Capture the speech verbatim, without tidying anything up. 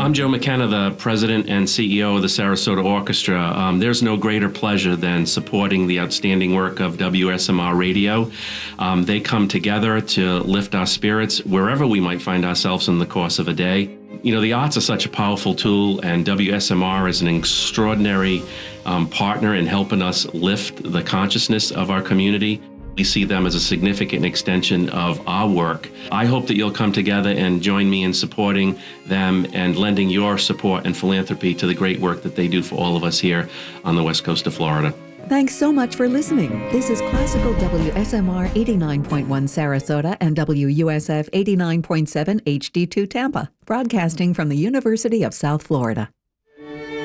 I'm Joe McKenna, the president and C E O of the Sarasota Orchestra. Um, there's no greater pleasure than supporting the outstanding work of W S M R Radio. Um, they come together to lift our spirits wherever we might find ourselves in the course of a day. You know, the arts are such a powerful tool, and W S M R is an extraordinary um, partner in helping us lift the consciousness of our community. We see them as a significant extension of our work. I hope that you'll come together and join me in supporting them and lending your support and philanthropy to the great work that they do for all of us here on the west coast of Florida. Thanks so much for listening. This is Classical W S M R eighty-nine point one Sarasota and W U S F eighty-nine point seven H D two Tampa, broadcasting from the University of South Florida.